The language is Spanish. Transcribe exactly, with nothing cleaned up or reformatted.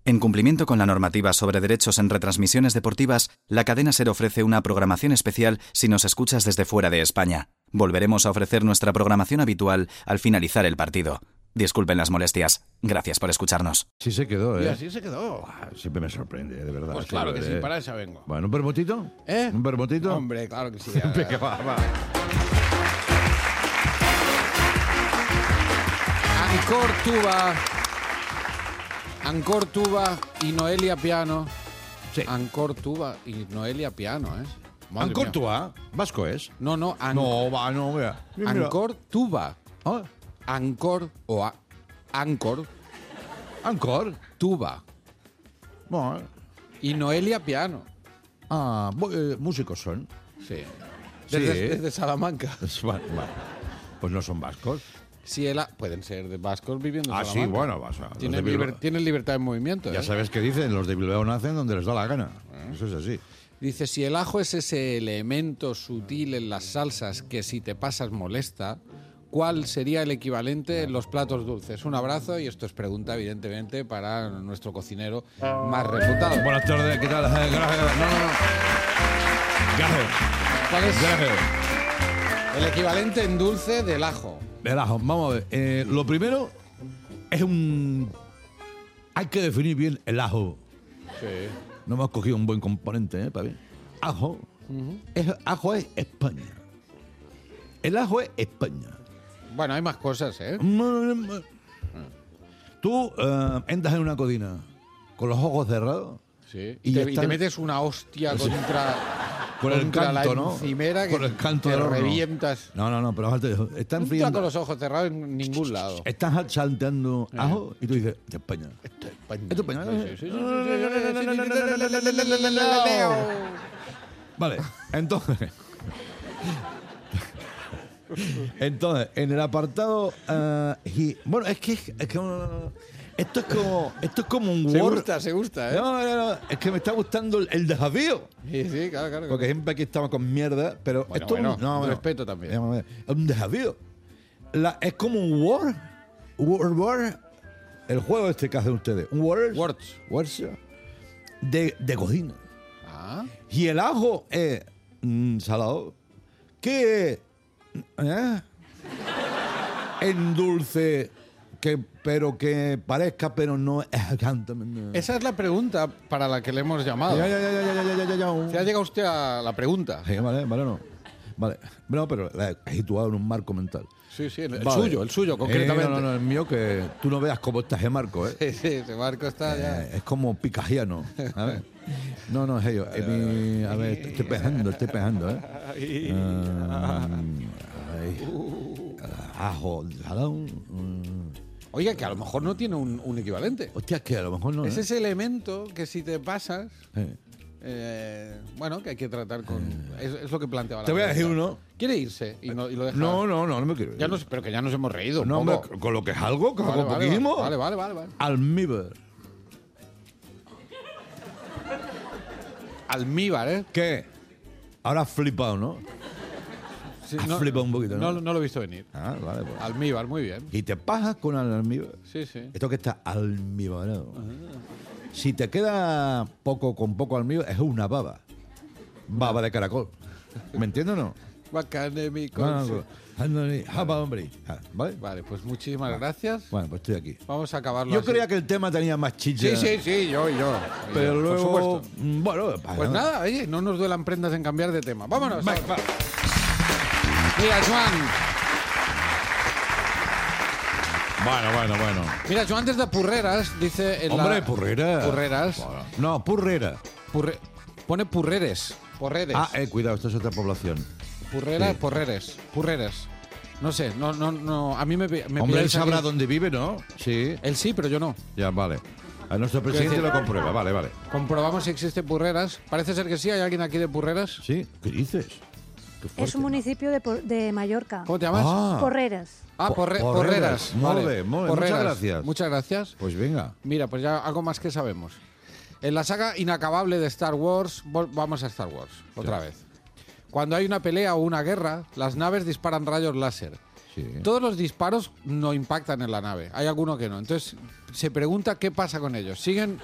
En cumplimiento con la normativa sobre derechos en retransmisiones deportivas, la cadena SER ofrece una programación especial si nos escuchas desde fuera de España. Volveremos a ofrecer nuestra programación habitual al finalizar el partido. Disculpen las molestias. Gracias por escucharnos. Sí se quedó, ¿eh? Y así se quedó. Siempre me sorprende, de verdad. Pues claro que sí, ¿eh? para eso vengo. Bueno, ¿un vermutito? ¿Eh? ¿Un vermutito? Hombre, claro que sí. Venga, va, va. Ancor Tuba. Ancor Tuba y Noelia Piano. Sí. Ancor Tuba y Noelia Piano, ¿eh? Madre Ancor mía. Tuba, vasco es. No, no, An- No, va, no, mira. Mira, mira. Ancor Tuba. Ah, Ancor o a- Ancor Ancor. Tuba Bueno, y Noelia Piano. ah, bo- eh, músicos son. Sí. Sí. Desde, desde Salamanca. Bueno, bueno. Pues no son vascos. Sí, él ha- pueden ser de vascos viviendo en Ah, sí, Salamanca. bueno, vas a. los de Tienen, Bilbao- liber- tienen libertad de movimiento. Ya ¿eh? sabes qué dicen, los de Bilbao nacen donde les da la gana. Eso es así. Dice, si el ajo es ese elemento sutil en las salsas que si te pasas molesta, ¿cuál sería el equivalente en los platos dulces? Un abrazo, y esto es pregunta, evidentemente, para nuestro cocinero más reputado. Buenas tardes, ¿qué tal? Eh, Gracias. No, no, no. Gracias. ¿Cuál es Gracias. el equivalente en dulce del ajo? El ajo, vamos a ver. Eh, lo primero es un. Hay que definir bien el ajo. Sí. No hemos cogido un buen componente, ¿eh? Para ver. Ajo. es, ajo es España. El ajo es España. Bueno, hay más cosas, ¿eh? Tú eh, entras en una cocina con los ojos cerrados. Sí. Y Y, te, y te están- metes una hostia contra, Con el contra canto, la ¿no? encimera que Con el canto te del horno. revientas. No, no, no, pero fíjate, están No está friendo. con los ojos cerrados en ningún lado. Estás salteando ajo y tú dices, de España. Esto es España. Esto es España. Sí, sí, sí, sí, sí, sí, sí, sí. Vale, entonces. Entonces, en el apartado. eh, y- bueno, es que. Es que uh, esto es como. Esto es como un Se Word. gusta, se gusta, ¿eh? No, no, no, es que me está gustando el, el desafío. Sí, sí, claro, claro. Porque siempre aquí estamos con mierda, pero Bueno, esto es un- bueno, no, no, respeto también. Es un- es un desafío. La- es como un Word. Word, Word. El juego este que hacen ustedes. Un Word. Words. Words. De, de cocina. Ah, Y el ajo es mm, salado. ¿Qué es? ¿Eh? En dulce, que, pero que parezca, pero no es. esa es la pregunta para la que le hemos llamado. Ya, ya, ya, ya, ya, ya, ya, ya, Se ha llegado usted a la pregunta. Sí, vale, vale, no. Vale. No, pero la he situado en un marco mental. Sí, sí, el, el Vale. suyo, el suyo, Eh, concretamente. no, no, no, el mío, que tú no veas cómo está ese marco, ¿eh? Sí, sí, ese barco está ya. Eh, es como picajiano. A ver. No, no, es ello. Es mi- a ver, estoy pegando, estoy pegando, ¿eh? Ah, ay. Ajo, salado. mm. Oiga, que a lo mejor no tiene un, un equivalente. Hostia, es que a lo mejor no. Es ¿eh? ese elemento que si te pasas, Eh. eh, bueno, que hay que tratar con... Es, es lo que planteaba la Te voy a decir pregunta. uno. ¿Quiere irse y, no, y lo deja? No, no, no, no me quiero. ir. Ya nos, pero que ya nos hemos reído un No, poco. hombre, con lo que es algo, con Vale, lo vale, poquísimo. vale, vale, vale, vale. Almíbar. Almíbar, ¿eh? ¿Qué? Ahora has flipado, ¿no? Sí, Has flipado un poquito, ¿no? No, no lo he visto venir. Ah, vale, pues. Almíbar, muy bien. Y te pasas con el almíbar. Sí, sí. Esto que está almibarado. Si te queda poco con poco almíbar, es una baba. Baba de caracol. ¿Me entiendes o no? Bacane, mi No, no, conse- no. Ándale, japa, hombre. Ah, ¿Vale? Vale, pues muchísimas gracias. Bueno, pues estoy aquí. Vamos a acabarlo Yo así. creía que el tema tenía más chicha. Sí, sí, sí, yo, yo. Pero yo, luego. Por supuesto. mm, Bueno, Pues nada, oye, no nos duelan prendas en cambiar de tema. Vámonos. Va, ahora. va. Mira, Joan. Bueno, bueno, bueno. Mira, Joan desde Purreras dice en Hombre, la... purrera. Purreras. Bueno, no, purrera. Purre- Pone Purreres. Porreres. Ah, eh, cuidado, esto es otra población. Purrera, sí. Porreres. Purreres. No sé, no, no, no. A mí me, me Hombre, él pilláis sabrá aquí. dónde vive, ¿no? Sí. Él sí, pero yo no. Ya, vale. A nuestro presidente decir- lo comprueba, vale, vale. Comprobamos si existe Purreras. Parece ser que sí. ¿Hay alguien aquí de Purreras? ¿Sí? ¿Qué dices? Qué Es fuerte. un municipio de, Por- de Mallorca. ¿Cómo te llamas? Ah, Porreras. Ah, Po- porre- Porreras. Porreras. Muy Vale. bien, muy bien. Muchas Porreras. gracias. Muchas gracias. Pues venga. Mira, pues ya algo más que sabemos. En la saga inacabable de Star Wars, vol- vamos a Star Wars, otra Sí. vez. Cuando hay una pelea o una guerra, las naves disparan rayos láser. Sí. Todos los disparos no impactan en la nave, hay alguno que no. Entonces, se pregunta qué pasa con ellos. ¿Siguen